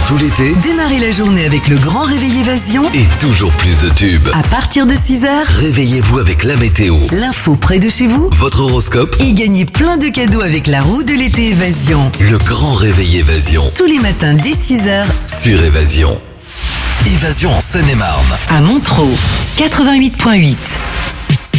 tout l'été, Démarrez la journée avec le grand réveil Évasion. et toujours plus de tubes. À partir de 6h, Réveillez-vous avec la météo, l'info près de chez vous. votre horoscope, Et gagnez plein de cadeaux avec la roue de l'été Évasion. le grand réveil Évasion Tous les matins dès 6h sur Évasion. Évasion en Seine-et-Marne. à Montreux. 88.8.